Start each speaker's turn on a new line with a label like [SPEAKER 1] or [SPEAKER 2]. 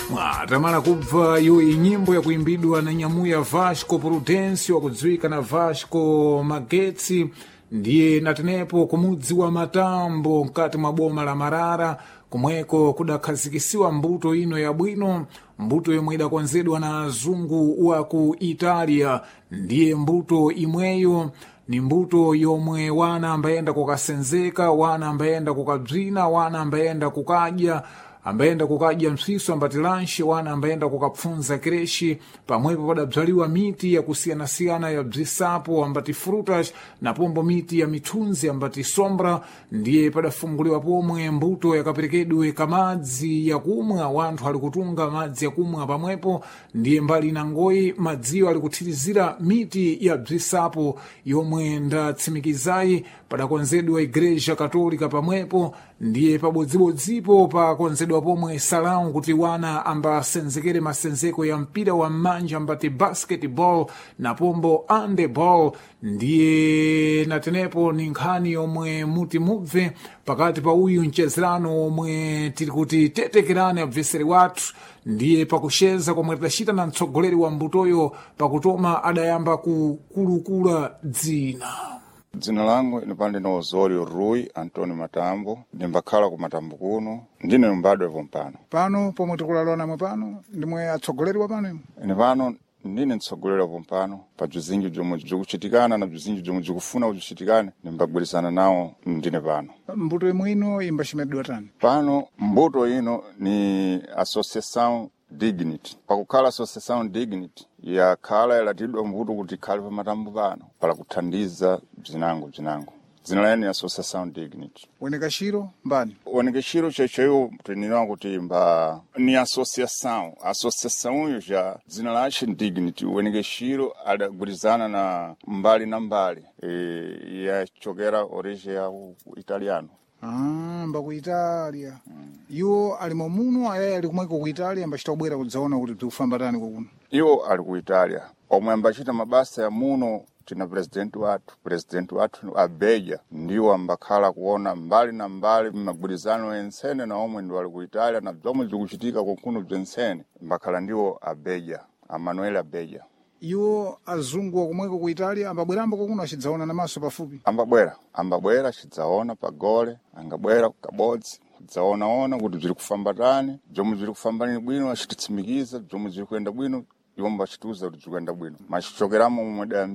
[SPEAKER 1] Tamala kubva iyo nyimbo ya kuimbidwa na nyamuya Vasco Prudencio wakudziwika na Vasco Magetsi, ndiye natenepo kumudzi wa Matambo mkati mwa boma la Marara kumweko kudakhazikisiwa mbuto ino ya bwino, mbuto yomwe idakonzedwa na azungu wa ku Italia. Ndiye mbuto imweyo ni mbuto yomwe wana ambayenda kukasenzeka, wana ambayenda kukabzina, wana ambayenda kukadya, ambayenda kukadya msiso ambati lanshi, wana ambayenda kukapfunza kreshi. Pamwepo padabzaliwa miti ya kusiyana-siyana ya bzisapo ambati frutas na pombo miti ya mitunzi ambati sombra. Ndiye padafunguliwa pomwe mbuto yakaperekedwe kamadzi ya kumwa, wanthu ali kutunga madzi ya kumwa pamwepo. Ndiye mbali na ngoyi madziyo ali kuthirizira miti ya bzisapo yomwe ndatsimikizayi padakonzedwa Igreja Katolika pamwepo. Ndiye pabodzibodzipo pakonzedwa pomwe salamu kuti wana ambasenzekere masenzeko ya mpira wa manja ambati basketball na pombo handeball. Ndiye natenepo ni nkhani yomwe muti mubve pakati pa uyu mchezerano omwe tiri kuti tetekerane abveseri wathu. Ndiye pakusheza komwe tidachita na mtsogoleri wa mbutoyo pakutoma adayamba kukulukula dzina.
[SPEAKER 2] Dzina langu inipande na Osorio Rui Antoni Matambo, ndimbakhala ku Matambo kuno, ndine mbadwe vompano.
[SPEAKER 3] Pano pomwe tikulalwana mwe pano ndimwe atsogoleri wa pano.
[SPEAKER 2] Ine pano ndine mtsogoleri wa vompano pa bzizinji bzomwe bzikuchitikana na bzizinji bzomwe bzikufuna kuchitikane, ndimbagwirizana nawo ndine pano.
[SPEAKER 3] Mbuto imwe ino imbachimedwa tani?
[SPEAKER 2] Pano mbuto ino ni Associação Dignity. Pakukhala Associação Dignity yakhala yalatidwa mbuto kuti khali pa Matambo pano para kuthandiza bzinango. Dzina lake ni Associação Dignity.
[SPEAKER 3] Wenekashiro mbani?
[SPEAKER 2] Wenekashiro checheyo tininawo kuti ni associação yo ja dzina lake Dignity. Wenekashiro adagwirizana na mbali yachokera origem ya Italiano.
[SPEAKER 3] Mbaku Italia. Iwo alimo muno ayayi ali kumweko ku Italia ambachita kubwera kudzaona kuti tikufamba tani kuno.
[SPEAKER 2] Iwo ali ku Italia. Omwe ambachita mabasa ya muno tina president wathu abeja ndiwo ambakhala kuona mbali na mbali mabwirizano ensene na omwe ndiwo ali ku Italia na bzomwe zikuchitika kuno bzensene mbakhala ndiwo abeja, Amanuel Abeja.
[SPEAKER 3] Iwo azungu wa kumweko ku Italia ambabweramba kuno achidzaona na maso pafupi?
[SPEAKER 2] Ambabwera achidzaona pagole, angabwera kukabodzi kudzaona kuti bziri kufamba tani, bzomwe bziri kufamba ni bwino achititsimikiza, bzomwe bziri kuyenda bwino iwo mbachituza kuti bzikuyenda bwino. Machichokeramo momwe